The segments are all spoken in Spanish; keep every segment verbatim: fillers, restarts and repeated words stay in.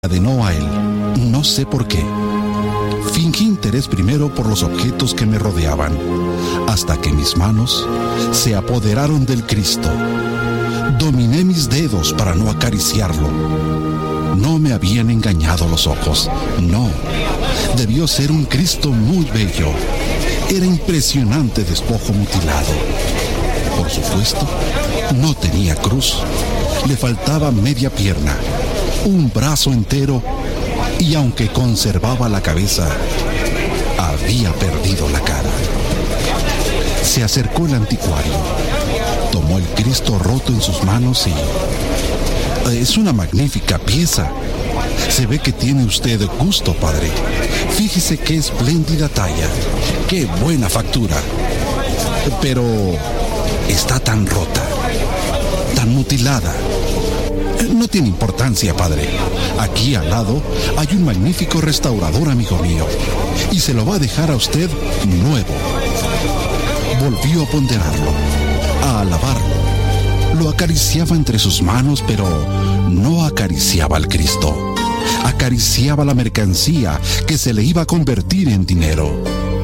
encadenó a él, no sé por qué. Fingí interés primero por los objetos que me rodeaban, hasta que mis manos se apoderaron del Cristo. Dominé mis dedos para no acariciarlo. No me habían engañado los ojos, no. Debió ser un Cristo muy bello. Era impresionante despojo mutilado. Por supuesto, no tenía cruz. Le faltaba media pierna, un brazo entero, y aunque conservaba la cabeza, había perdido la cara. Se acercó el anticuario, tomó el Cristo roto en sus manos y... Es una magnífica pieza. Se ve que tiene usted gusto, padre. Fíjese qué espléndida talla, qué buena factura. Pero está tan rota, tan mutilada. No tiene importancia, padre. Aquí al lado hay un magnífico restaurador, amigo mío, y se lo va a dejar a usted nuevo. Volvió a ponderarlo, a alabarlo. Lo acariciaba entre sus manos, pero no acariciaba al Cristo. Acariciaba la mercancía que se le iba a convertir en dinero.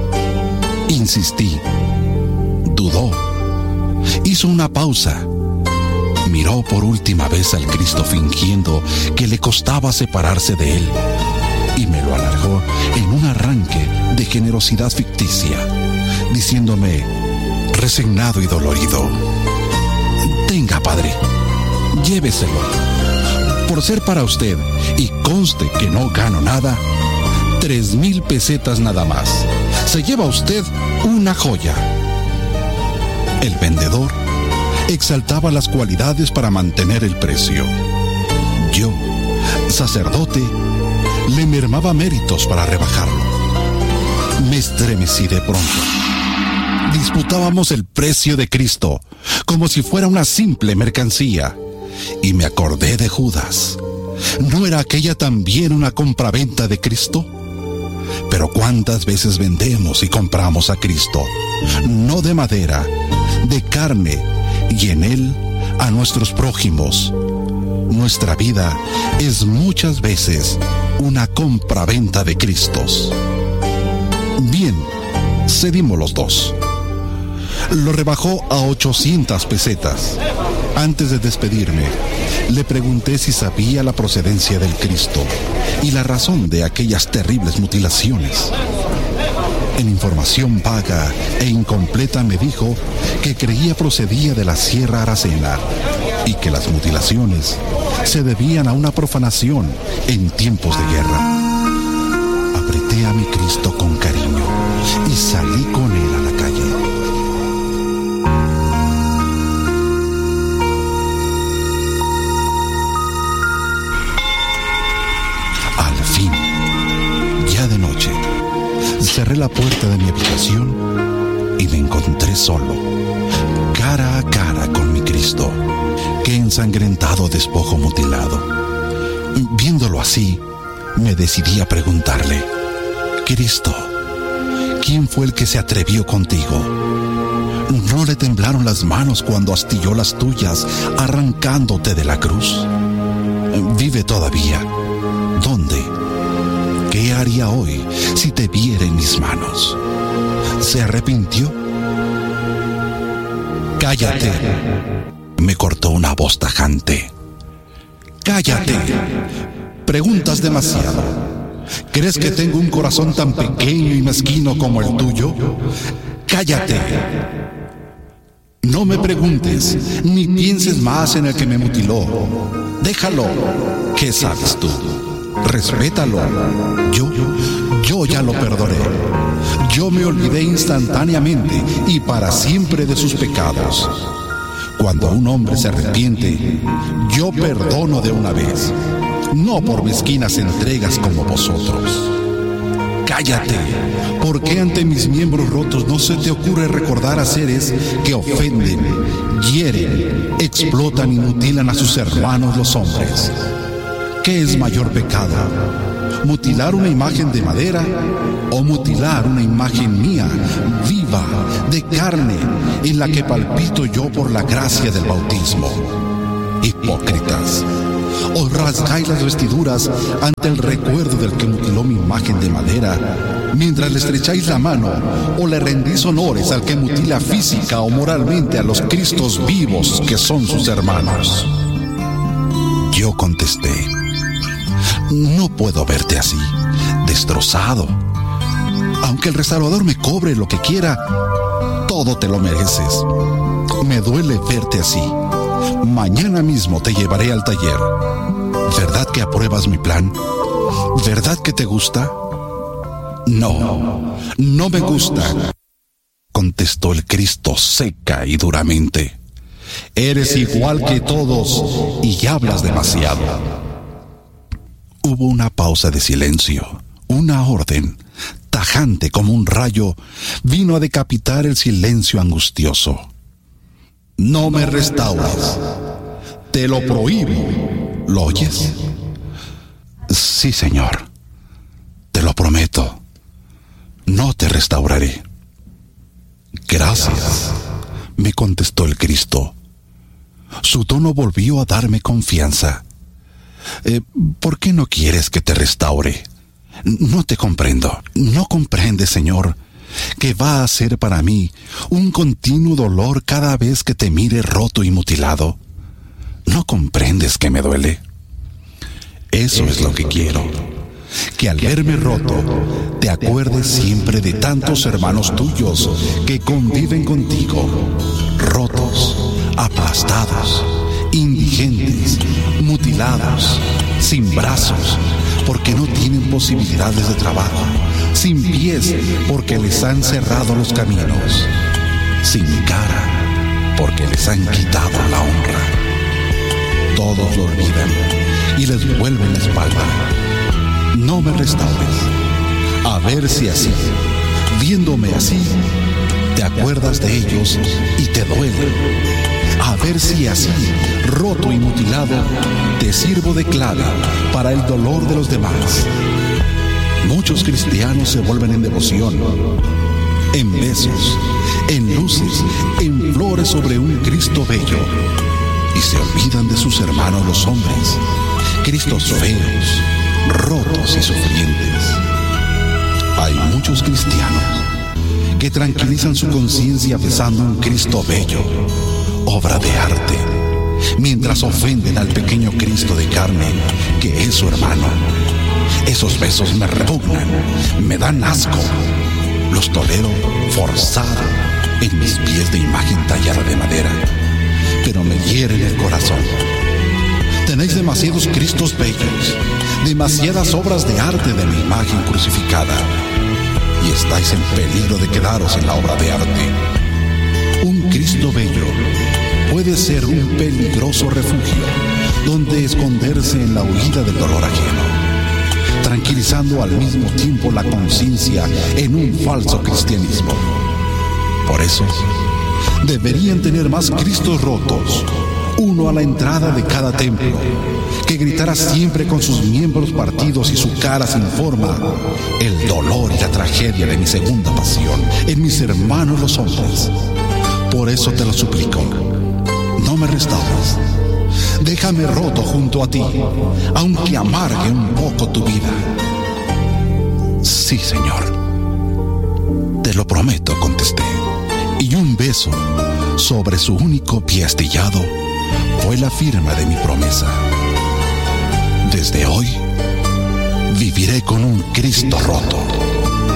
Insistí. Dudó. Hizo una pausa. Miró por última vez al Cristo fingiendo que le costaba separarse de él, y me lo alargó en un arranque de generosidad ficticia, diciéndome, resignado y dolorido: tenga, padre, lléveselo. Por ser para usted, y conste que no gano nada, tres mil pesetas nada más. Se lleva usted una joya. El vendedor exaltaba las cualidades para mantener el precio. Yo, sacerdote, le mermaba méritos para rebajarlo. Me estremecí de pronto. Disputábamos el precio de Cristo como si fuera una simple mercancía, y me acordé de Judas. ¿No era aquella también una compraventa de Cristo? Pero ¿cuántas veces vendemos y compramos a Cristo? No de madera, de carne, y en él a nuestros prójimos. Nuestra vida es muchas veces una compraventa de Cristos. Bien, cedimos los dos. Lo rebajó a ochocientas pesetas. Antes de despedirme, le pregunté si sabía la procedencia del Cristo y la razón de aquellas terribles mutilaciones. En información vaga e incompleta me dijo que creía procedía de la Sierra Aracena y que las mutilaciones se debían a una profanación en tiempos de guerra. Apreté a mi Cristo con cariño y salí con él a la calle. Al fin, ya de noche, cerré la puerta de mi habitación y me encontré solo, cara a cara con mi Cristo, que ensangrentado despojo mutilado. Viéndolo así, me decidí a preguntarle: Cristo, ¿quién fue el que se atrevió contigo? ¿No le temblaron las manos cuando astilló las tuyas, arrancándote de la cruz? ¿Vive todavía? ¿Dónde? ¿Qué haría hoy si te viera en mis manos? ¿Se arrepintió? ¡Cállate!, me cortó una voz tajante. ¡Cállate! Preguntas demasiado. ¿Crees que tengo un corazón tan pequeño y mezquino como el tuyo? ¡Cállate! No me preguntes, ni pienses más en el que me mutiló. Déjalo. ¿Qué sabes tú? Respétalo. Yo, yo ya lo perdoné. Yo me olvidé instantáneamente y para siempre de sus pecados. Cuando un hombre se arrepiente, yo perdono de una vez, no por mezquinas entregas como vosotros. Cállate, ¿por qué ante mis miembros rotos no se te ocurre recordar a seres que ofenden, hieren, explotan y mutilan a sus hermanos los hombres? ¿Qué es mayor pecado? ¿Mutilar una imagen de madera o mutilar una imagen mía, viva, de carne, en la que palpito yo por la gracia del bautismo? Hipócritas, ¿Os rasgáis las vestiduras ante el recuerdo del que mutiló mi imagen de madera, mientras le estrecháis la mano, o le rendís honores al que mutila física o moralmente a los Cristos vivos que son sus hermanos? Yo contesté: no puedo verte así, destrozado. Aunque el restaurador me cobre lo que quiera, todo te lo mereces. Me duele verte así. Mañana mismo te llevaré al taller. ¿Verdad que apruebas mi plan? ¿Verdad que te gusta? No, no me gusta, contestó el Cristo seca y duramente. Eres igual que todos y hablas demasiado. Hubo una pausa de silencio. Una orden, tajante como un rayo, vino a decapitar el silencio angustioso. No me restaures. Te lo prohíbo. ¿Lo oyes? Sí, Señor. Te lo prometo. No te restauraré. Gracias, me contestó el Cristo. Su tono volvió a darme confianza. Eh, ¿Por qué no quieres que te restaure? No te comprendo. No comprendes, Señor, que va a ser para mí un continuo dolor cada vez que te mire roto y mutilado. ¿No comprendes que me duele? Eso es lo que quiero. Que al verme roto, te acuerdes siempre de tantos hermanos tuyos que conviven contigo, rotos, aplastados, indigentes, mutilados, sin brazos, porque no tienen posibilidades de trabajo, sin pies, porque les han cerrado los caminos, sin cara, porque les han quitado la honra. Todos lo olvidan y les vuelven la espalda. No me restaures. A ver si así, viéndome así, te acuerdas de ellos y te duele. A ver si así, roto y mutilado, te sirvo de clave para el dolor de los demás. Muchos cristianos se vuelven en devoción, en besos, en luces, en flores sobre un Cristo bello, y se olvidan de sus hermanos los hombres, Cristos feos, rotos y sufrientes. Hay muchos cristianos que tranquilizan su conciencia besando un Cristo bello, obra de arte, mientras ofenden al pequeño Cristo de carne que es su hermano. Esos besos me repugnan, me dan asco. Los tolero forzado en mis pies de imagen tallada de madera, pero me hieren el corazón. Tenéis demasiados Cristos bellos, demasiadas obras de arte de mi imagen crucificada, y estáis en peligro de quedaros en la obra de arte. Un Cristo bello puede ser un peligroso refugio donde esconderse en la huida del dolor ajeno, tranquilizando al mismo tiempo la conciencia en un falso cristianismo. Por eso, deberían tener más Cristos rotos, uno a la entrada de cada templo, que gritara siempre con sus miembros partidos y su cara sin forma el dolor y la tragedia de mi segunda pasión en mis hermanos los hombres. Por eso te lo suplico, no me restaures. Déjame roto junto a ti, aunque amargue un poco tu vida. Sí, Señor, te lo prometo, contesté. Y un beso sobre su único pie astillado fue la firma de mi promesa. Desde hoy, viviré con un Cristo roto.